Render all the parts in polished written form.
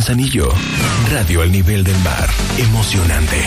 Manzanillo. Radio al nivel del mar. Emocionante.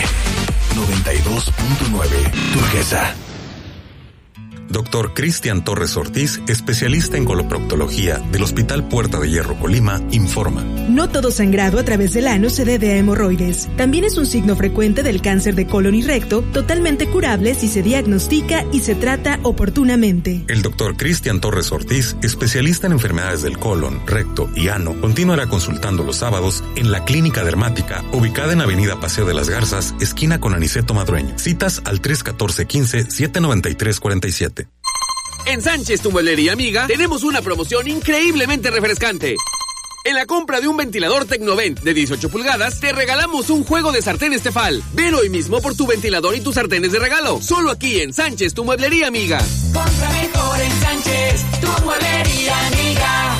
92.9 Turquesa. Dr. Cristian Torres Ortiz, especialista en coloproctología del Hospital Puerta de Hierro Colima, informa. No todo sangrado a través del ano se debe a hemorroides. También es un signo frecuente del cáncer de colon y recto, totalmente curable si se diagnostica y se trata oportunamente. El Dr. Cristian Torres Ortiz, especialista en enfermedades del colon, recto y ano, continuará consultando los sábados en la Clínica Dermática, ubicada en Avenida Paseo de las Garzas, esquina con Aniceto Madrueño. Citas al 314-15-793-47. En Sánchez, tu mueblería amiga, tenemos una promoción increíblemente refrescante. En la compra de un ventilador Tecnovent de 18 pulgadas, te regalamos un juego de sartenes Tefal. Ven hoy mismo por tu ventilador y tus sartenes de regalo. Solo aquí en Sánchez, tu mueblería amiga. Compra mejor en Sánchez, tu mueblería amiga.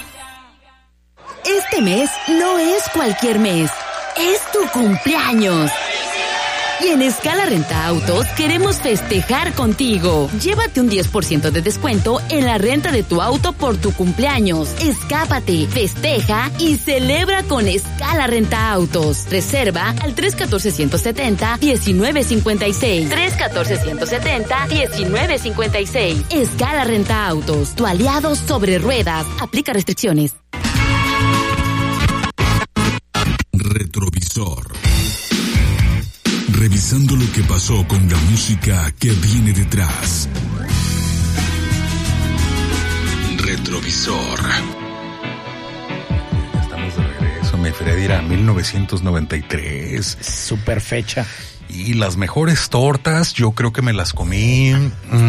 Este mes no es cualquier mes, es tu cumpleaños. Y en Escala Renta Autos queremos festejar contigo. Llévate un 10% de descuento en la renta de tu auto por tu cumpleaños. Escápate, festeja y celebra con Escala Renta Autos. Reserva al 314-170-1956. 314-170-1956. Escala Renta Autos, tu aliado sobre ruedas. Aplica restricciones. Retrovisor. Revisando lo que pasó con la música que viene detrás. Retrovisor. Estamos de regreso, mi Freddy, era 1993. Super fecha. Y las mejores tortas, yo creo que me las comí en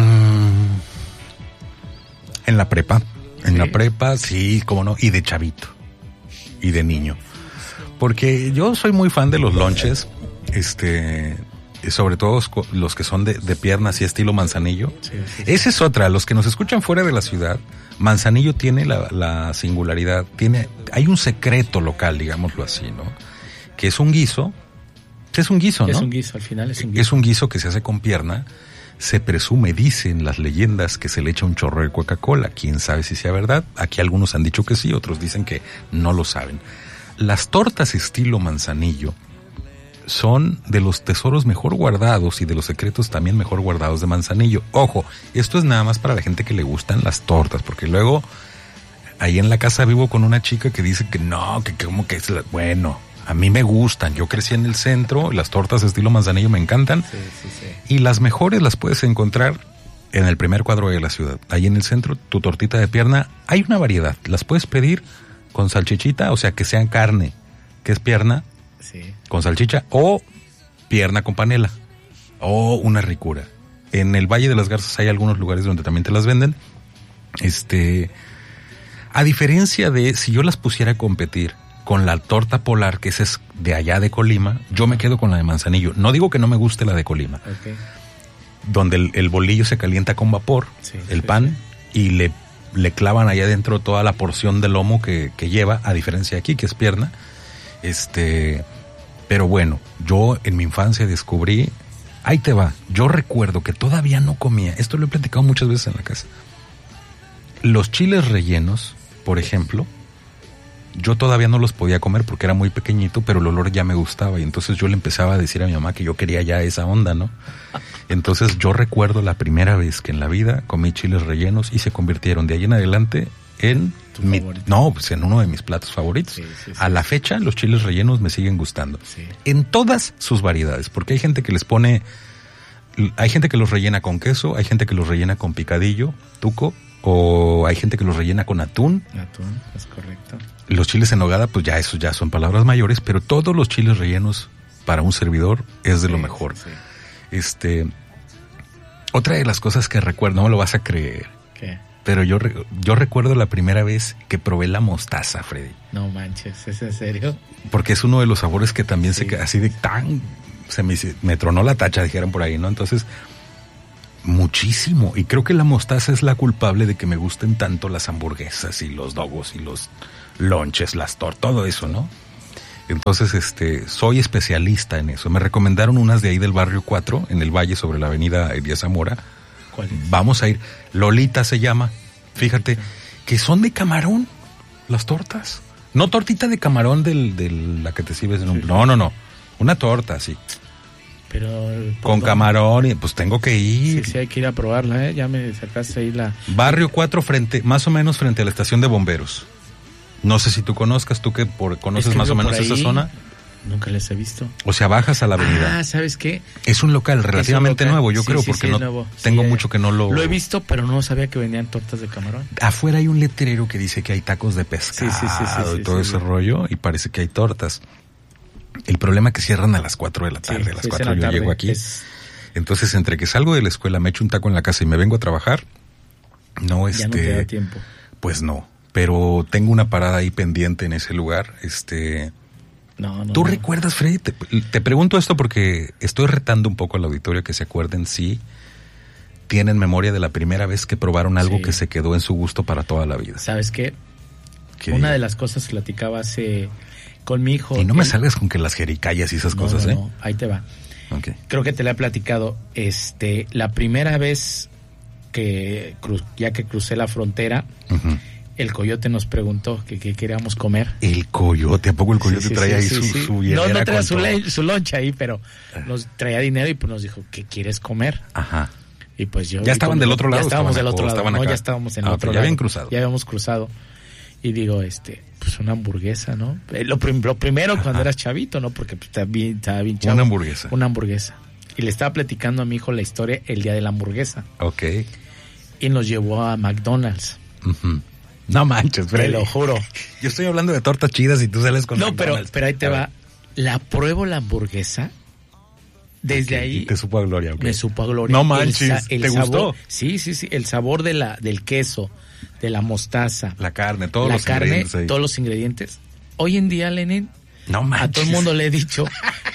la prepa. En la prepa, sí, cómo no, y de chavito. Y de niño. Porque yo soy muy fan de los lonches. Sobre todo los que son de piernas y estilo Manzanillo. Sí. Esa es otra, los que nos escuchan fuera de la ciudad, Manzanillo tiene la singularidad, hay un secreto local, digámoslo así, ¿no? Que es un guiso, ¿no? Es un guiso, al final es un guiso. Es un guiso que se hace con pierna, se presume, dicen las leyendas, que se le echa un chorro de Coca-Cola, quién sabe si sea verdad, aquí algunos han dicho que sí, otros dicen que no lo saben. Las tortas estilo Manzanillo son de los tesoros mejor guardados y de los secretos también mejor guardados de Manzanillo. Ojo, esto es nada más para la gente que le gustan las tortas, porque luego ahí en la casa vivo con una chica que dice que no, que como que es bueno, a mí me gustan, yo crecí en el centro, las tortas estilo Manzanillo me encantan, sí. Y las mejores las puedes encontrar en el primer cuadro de la ciudad, ahí en el centro, tu tortita de pierna, hay una variedad, las puedes pedir con salchichita, o sea que sean carne, que es pierna, sí, con salchicha, o pierna con panela, o una ricura. En el Valle de las Garzas hay algunos lugares donde también te las venden. A diferencia de si yo las pusiera a competir con la torta polar, que esa es de allá de Colima, yo me quedo con la de Manzanillo. No digo que no me guste la de Colima, okay, donde el bolillo se calienta con vapor, sí, el pan, y le clavan allá adentro toda la porción de lomo que lleva, a diferencia de aquí, que es pierna. Pero bueno, yo en mi infancia descubrí, ahí te va, yo recuerdo que todavía no comía, esto lo he platicado muchas veces en la casa, los chiles rellenos, por ejemplo, yo todavía no los podía comer porque era muy pequeñito, pero el olor ya me gustaba, y entonces yo le empezaba a decir a mi mamá que yo quería ya esa onda, ¿no? Entonces yo recuerdo la primera vez que en la vida comí chiles rellenos y se convirtieron de ahí en adelante en en uno de mis platos favoritos. Sí. A la fecha los chiles rellenos me siguen gustando. Sí. En todas sus variedades, porque hay gente que les pone, hay gente que los rellena con queso, hay gente que los rellena con picadillo, tuco, o hay gente que los rellena con atún. Atún, es correcto. Los chiles en nogada, pues ya eso ya son palabras mayores, pero todos los chiles rellenos para un servidor es de lo mejor. Sí. Otra de las cosas que recuerdo, no me lo vas a creer. ¿Qué? Pero yo recuerdo la primera vez que probé la mostaza, Freddy. No manches, ¿es en serio? Porque es uno de los sabores que también así de me tronó la tacha, dijeron por ahí, ¿no? Entonces, muchísimo. Y creo que la mostaza es la culpable de que me gusten tanto las hamburguesas y los dogos y los lonches, las tortas, todo eso, ¿no? Entonces, soy especialista en eso. Me recomendaron unas de ahí del barrio 4, en el Valle, sobre la avenida Elías Zamora. ¿Cuál es? Vamos a ir. Lolita se llama. Fíjate, que son de camarón las tortas. No tortita de camarón de la que te sirves en un... Sí. No. Una torta, sí. Pero... Con camarón y pues tengo que ir. Sí, hay que ir a probarla, ¿eh? Ya me sacaste ahí la... Barrio 4 más o menos frente a la estación de bomberos. No sé si tú conozcas, tú que conoces Es que más o vivo menos por esa ahí. zona. Nunca les he visto. O sea, bajas a la avenida. Ah, ¿sabes qué? Es un local relativamente Es un local. nuevo, yo Sí, creo, sí, porque sí, no nuevo. tengo Sí, mucho que no lo... Lo he visto, pero no sabía que vendían tortas de camarón. Afuera hay un letrero que dice que hay tacos de pescado Sí, y todo sí. ese rollo, y parece que hay tortas. El problema es que cierran a las 4 de la tarde. Sí, A las sí, 4 es en la yo tarde. llego aquí. Entonces, entre que salgo de la escuela, me echo un taco en la casa y me vengo a trabajar, Ya no te da tiempo. pues no. Pero tengo una parada ahí pendiente en ese lugar. No. ¿Tú recuerdas, Freddy? Te pregunto esto porque estoy retando un poco al auditorio que se acuerden si tienen memoria de la primera vez que probaron algo Sí. que se quedó en su gusto para toda la vida. ¿Sabes qué? ¿Qué? Una de las cosas que platicaba hace con mi hijo... Y no me salgas con que las jericayas y esas cosas, No, ahí te va. Okay. Creo que te la he platicado. La primera vez que crucé la frontera, Uh-huh. el coyote nos preguntó que qué queríamos comer. El coyote, ¿a poco el coyote traía ahí su No hielera traía con su loncha ahí, pero nos traía dinero y pues nos dijo, ¿qué quieres comer? Ajá. Y pues yo... ¿Ya estaban del otro lado? Ya estábamos del ¿O otro lado, estaban no, acá? ya estábamos en el Ah, otro ok, lado. ya habían cruzado. Ya habíamos cruzado. Y digo, pues una hamburguesa, ¿no? Lo primero cuando eras chavito, ¿no? Porque pues, estaba bien chavo. Una hamburguesa. Una hamburguesa. Y le estaba platicando a mi hijo la historia el día de la hamburguesa. Ok. Y nos llevó a McDonald's. Uh-huh. No manches, Freddy. Te lo juro. Yo estoy hablando de tortas chidas y tú sales con No, McDonald's. pero ahí te A va. ver. La pruebo la hamburguesa. Desde Ok, ahí y te supo a gloria, ok. me supo a gloria. No manches, ¿te sabor, gustó? Sí. El sabor del queso, de la mostaza, La carne, todos la los carne, ingredientes ahí. todos los ingredientes. Hoy en día, Lenin, No manches. a todo el mundo le he dicho,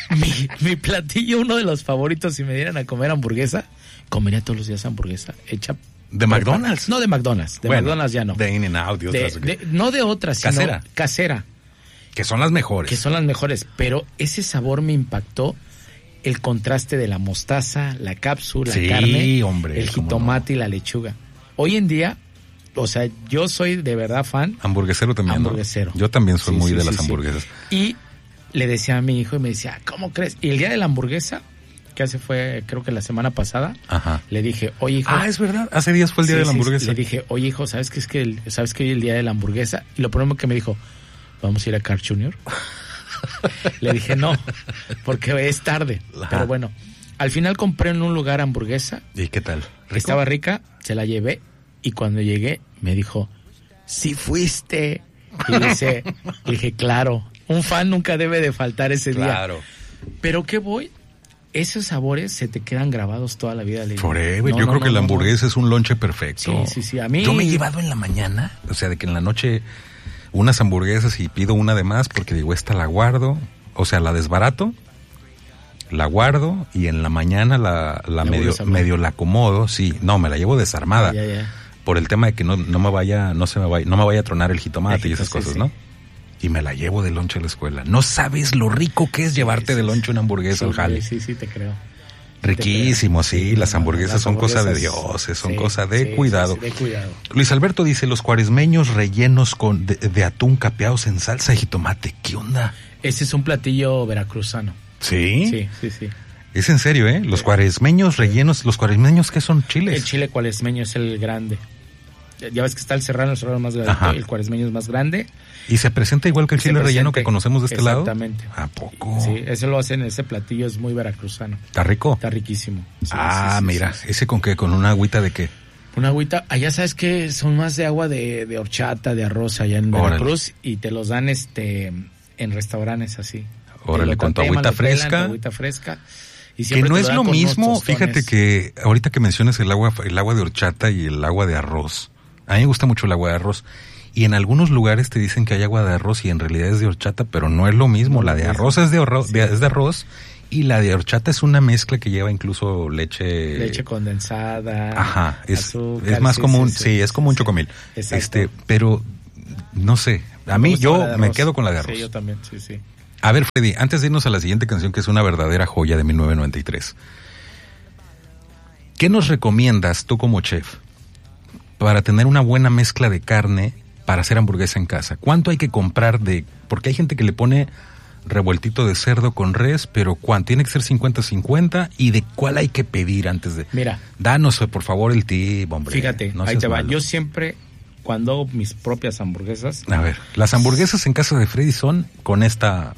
mi platillo, uno de los favoritos, si me dieran a comer hamburguesa, comería todos los días hamburguesa hecha. ¿De McDonald's? No de McDonald's, de Bueno, McDonald's ya no. De In-N-Out y otras. ok. No de otras, sino Casera. casera, Que son las mejores. que son las mejores. Pero ese sabor me impactó, el contraste de la mostaza, la cápsula, Sí, la carne, hombre, el cómo jitomate y la lechuga. Hoy en día, o sea, yo soy de verdad fan. Hamburguesero también, ¿no? Hamburguesero. Yo también soy Sí, muy sí, de sí, las sí. hamburguesas. Y le decía a mi hijo y me decía, ¿cómo crees? Y el día de la hamburguesa, que fue, creo que la semana pasada, Ajá. le dije, oye, hijo. Ah, es verdad. Hace días fue el día de la hamburguesa. Le dije, oye, hijo, ¿sabes qué sabes que hoy es el día de la hamburguesa? Y lo primero que me dijo, ¿vamos a ir a Carl Jr.? Le dije, no, porque es tarde. Ajá. Pero bueno, al final compré en un lugar hamburguesa. ¿Y qué tal? ¿Rico? Estaba rica, se la llevé. Y cuando llegué, me dijo, sí fuiste. Y le dije, claro, un fan nunca debe de faltar ese día. Claro. Pero ¿qué voy? Esos sabores se te quedan grabados toda la vida. Forever. Yo creo que la hamburguesa es un lonche perfecto. Sí. A mí... Yo me he llevado en la mañana, o sea, de que en la noche unas hamburguesas y pido una de más porque digo, esta la guardo, o sea, la desbarato, la guardo y en la mañana la medio la acomodo, sí, no, me la llevo desarmada. Ya. Por el tema de que no me vaya a tronar el jitomate y esas Sí, cosas, sí. ¿no? Y me la llevo de lonche a la escuela. No sabes lo rico que es llevarte de lonche una hamburguesa al jale. Sí, te creo. Riquísimo, sí, las hamburguesas las son cosa de hamburguesas, dioses, son sí, cosa de sí, cuidado. sí, de cuidado. Luis Alberto dice, los cuaresmeños rellenos de atún capeados en salsa y jitomate. ¿Qué onda? Ese es un platillo veracruzano. ¿Sí? Sí. Es en serio, ¿eh? Los cuaresmeños rellenos, ¿los cuaresmeños qué son? Chiles. El chile cuaresmeño es el grande. Ya ves que está el serrano más grande, Ajá. el cuaresmeño es más grande. ¿Y se presenta igual que el chile relleno que conocemos de este lado? Exactamente. ¿A poco? Sí, eso lo hacen, ese platillo es muy veracruzano. ¿Está rico? Está riquísimo. Sí, mira, sí. ¿ese con qué? ¿Con una agüita de qué? Una agüita, allá sabes que son más de agua de horchata, de arroz allá en Órale. Veracruz y te los dan en restaurantes así. Órale, Te lo con tu tateman, agüita lo pelan, tu fresca. agüita fresca. Y Que siempre no te es dan lo con unos mismo, tostones. fíjate que ahorita que mencionas el agua de horchata y el agua de arroz, a mí me gusta mucho el agua de arroz. Y en algunos lugares te dicen que hay agua de arroz y en realidad es de horchata, pero no es lo mismo. La de arroz es de arroz y la de horchata es una mezcla que lleva incluso leche condensada. Ajá, azúcar, es más común, sí, es como un chocomil. Exacto. Pero no sé, a mí yo me quedo con la de arroz. Sí, yo también, sí. A ver, Freddy, antes de irnos a la siguiente canción, que es una verdadera joya de 1993. ¿Qué nos recomiendas tú como chef para tener una buena mezcla de carne para hacer hamburguesa en casa? ¿Cuánto hay que comprar de...? Porque hay gente que le pone revueltito de cerdo con res, pero ¿cuánto? Tiene que ser 50-50, ¿y de cuál hay que pedir antes de...? Mira. Danos, por favor, el tip, hombre. Fíjate, no ahí te va. malo. Yo siempre, cuando hago mis propias hamburguesas... A ver, las hamburguesas en casa de Freddy son con esta...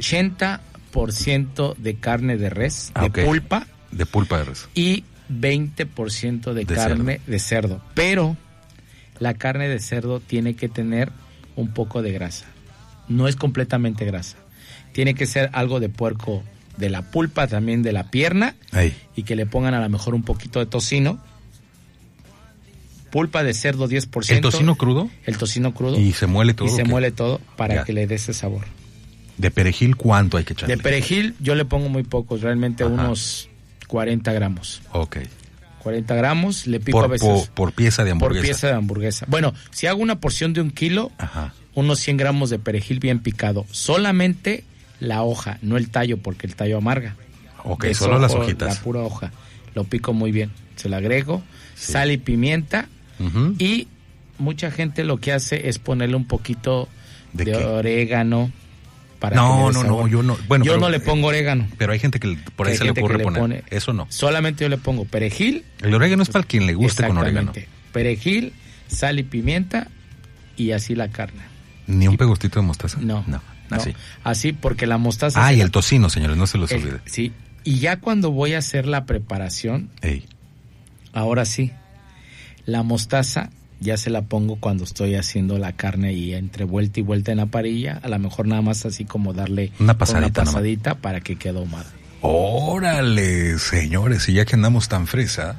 80% de carne de res, de pulpa. De pulpa de res. Y 20% de carne de cerdo. Pero la carne de cerdo tiene que tener un poco de grasa. No es completamente grasa. Tiene que ser algo de puerco, de la pulpa, también de la pierna. Ahí. Y que le pongan a lo mejor un poquito de tocino. Pulpa de cerdo 10%. ¿El tocino crudo? El tocino crudo. Y se muele todo. Y se muele todo para que le dé ese sabor. ¿De perejil cuánto hay que echarle? De perejil yo le pongo muy pocos, realmente unos 40 gramos. Ok. 40 gramos, le pico a veces... Por pieza de hamburguesa. Por pieza de hamburguesa. Bueno, si hago una porción de 1 kilo, unos 100 gramos de perejil bien picado. Solamente la hoja, no el tallo, porque el tallo amarga. Ok, solo las hojitas. La pura hoja. Lo pico muy bien. Se lo agrego, sal y pimienta. Y mucha gente lo que hace es ponerle un poquito de orégano. No, yo no. Bueno, yo no le pongo orégano. Pero hay gente que por ahí se le ocurre poner. Eso no. Solamente yo le pongo perejil. El orégano es para quien le guste con orégano. Perejil, sal y pimienta y así la carne. ¿Ni un pegostito de mostaza? No. Así. Así porque la mostaza... y el tocino, señores, no se los olvide. Sí. Y ya cuando voy a hacer la preparación, ahora sí, la mostaza... ya se la pongo cuando estoy haciendo la carne y entre vuelta y vuelta en la parrilla, a lo mejor nada más así como darle una pasadita para que quede ahumado. Órale, señores, y ya que andamos tan fresa,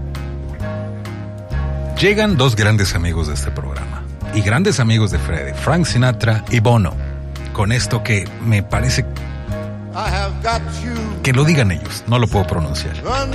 llegan 2 grandes amigos de este programa y grandes amigos de Freddy, Frank Sinatra y Bono, con esto que me parece que lo digan ellos, no lo puedo pronunciar.